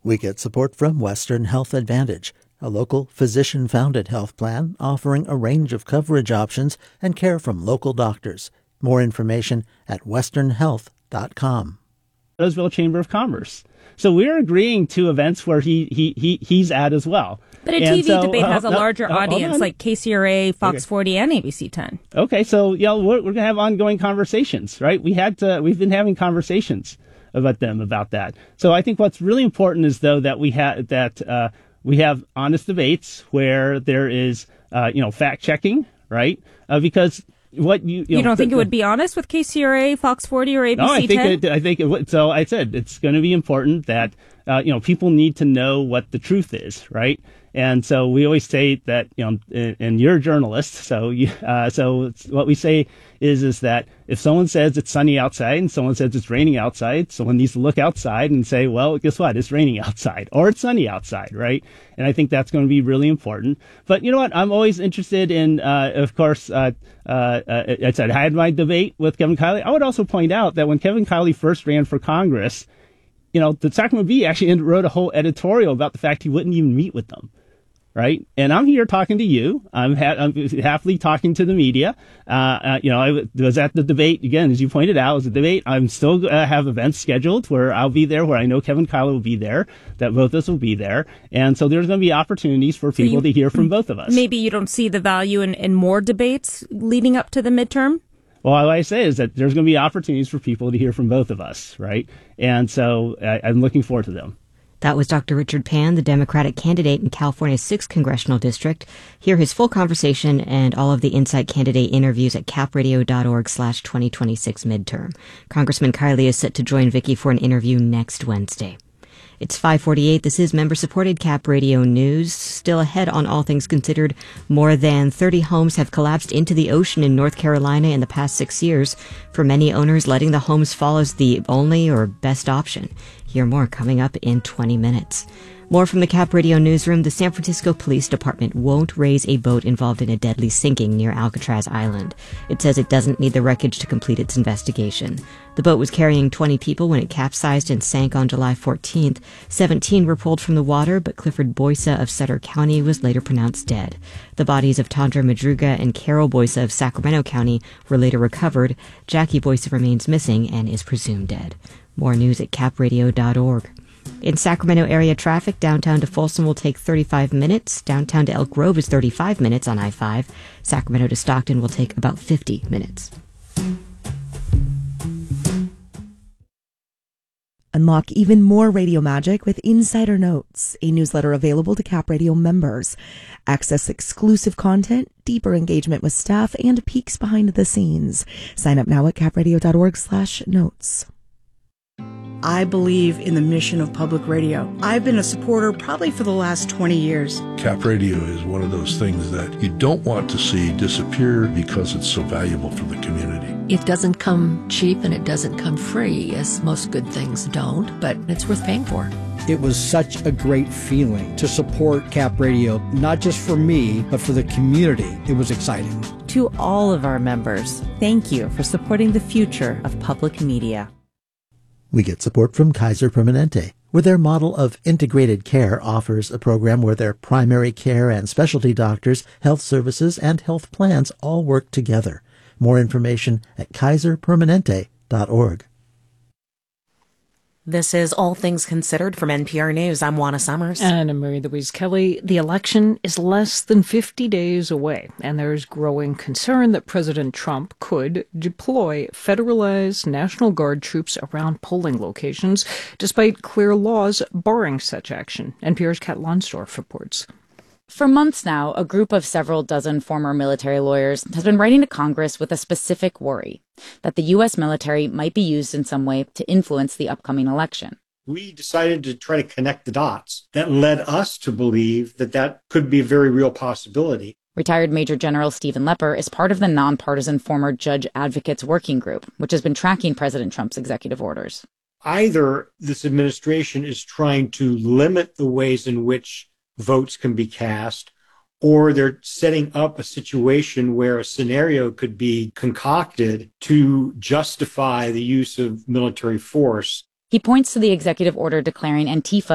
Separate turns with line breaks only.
We get support from Western Health Advantage, a local physician-founded health plan offering a range of coverage options and care from local doctors. More information at westernhealth.com.
Roseville Chamber of Commerce. So we're agreeing to events where he's at as well.
But a TV debate has a larger audience, like KCRA, Fox 40, and ABC 10.
Okay, so we're going to have ongoing conversations, right? We've been having conversations about that. So I think what's really important is though that we have honest debates where there is fact checking, right? Because what you
don't think it would be honest with KCRA, Fox 40, or ABC 10?
No, I think it would. So I said it's going to be important that people need to know what the truth is, right? And so we always say that, and you're a journalist, so what we say is that if someone says it's sunny outside and someone says it's raining outside, someone needs to look outside and say, well, guess what? It's raining outside or it's sunny outside, right? And I think that's going to be really important. But you know what? I'm always interested in, of course, I said I had my debate with Kevin Kiley. I would also point out that when Kevin Kiley first ran for Congress, the Sacramento Bee actually wrote a whole editorial about the fact he wouldn't even meet with them. Right. And I'm here talking to you. I'm happily talking to the media. I was at the debate again, as you pointed out, it was a debate. I'm still have events scheduled where I'll be there, where I know Kevin Kiley will be there, that both of us will be there. And so there's going to be opportunities for people to hear from both of us.
Maybe you don't see the value in more debates leading up to the midterm?
Well, what I say is that there's going to be opportunities for people to hear from both of us. Right. And so I'm looking forward to them.
That was Dr. Richard Pan, the Democratic candidate in California's 6th Congressional District. Hear his full conversation and all of the Insight candidate interviews at capradio.org/2026 midterm. Congressman Kiley is set to join Vicky for an interview next Wednesday. It's 5:48. This is member-supported Cap Radio News. Still ahead on All Things Considered, more than 30 homes have collapsed into the ocean in North Carolina in the past 6 years. For many owners, letting the homes fall is the only or best option. Hear more coming up in 20 minutes. More from the Cap Radio Newsroom. The San Francisco Police Department won't raise a boat involved in a deadly sinking near Alcatraz Island. It says it doesn't need the wreckage to complete its investigation. The boat was carrying 20 people when it capsized and sank on July 14th. 17 were pulled from the water, but Clifford Boysa of Sutter County was later pronounced dead. The bodies of Tandra Madruga and Carol Boysa of Sacramento County were later recovered. Jackie Boysa remains missing and is presumed dead. More news at capradio.org. In Sacramento area traffic, downtown to Folsom will take 35 minutes. Downtown to Elk Grove is 35 minutes on I-5. Sacramento to Stockton will take about 50 minutes.
Unlock even more radio magic with Insider Notes, a newsletter available to Cap Radio members. Access exclusive content, deeper engagement with staff, and peeks behind the scenes. Sign up now at capradio.org/notes.
I believe in the mission of public radio. I've been a supporter probably for the last 20 years.
Cap Radio is one of those things that you don't want to see disappear because it's so valuable for the community.
It doesn't come cheap and it doesn't come free, as most good things don't, but it's worth paying for.
It was such a great feeling to support Cap Radio, not just for me, but for the community. It was exciting.
To all of our members, thank you for supporting the future of public media.
We get support from Kaiser Permanente, where their model of integrated care offers a program where their primary care and specialty doctors, health services, and health plans all work together. More information at kaiserpermanente.org.
This is All Things Considered from NPR News. I'm Juana Summers.
And I'm Mary Louise Kelly. The election is less than 50 days away, and there's growing concern that President Trump could deploy federalized National Guard troops around polling locations, despite clear laws barring such action. NPR's Kat Lonsdorf reports.
For months now, a group of several dozen former military lawyers has been writing to Congress with a specific worry that the U.S. military might be used in some way to influence the upcoming election.
We decided to try to connect the dots. That led us to believe that that could be a very real possibility.
Retired Major General Stephen Lepper is part of the nonpartisan former judge advocates working group, which has been tracking President Trump's executive orders.
Either this administration is trying to limit the ways in which votes can be cast, or they're setting up a situation where a scenario could be concocted to justify the use of military force.
He points to the executive order declaring Antifa